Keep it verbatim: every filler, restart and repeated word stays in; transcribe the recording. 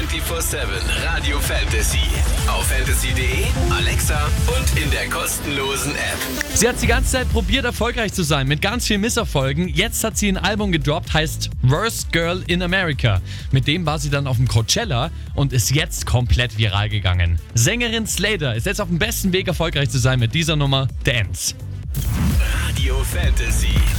vierundzwanzig sieben Radio Fantasy. Auf fantasy punkt de, Alexa und in der kostenlosen App. Sie hat die ganze Zeit probiert, erfolgreich zu sein, mit ganz vielen Misserfolgen. Jetzt hat sie ein Album gedroppt, heißt Worst Girl in America. Mit dem war sie dann auf dem Coachella und ist jetzt komplett viral gegangen. Sängerin Slater ist jetzt auf dem besten Weg, erfolgreich zu sein mit dieser Nummer Dance. Radio Fantasy.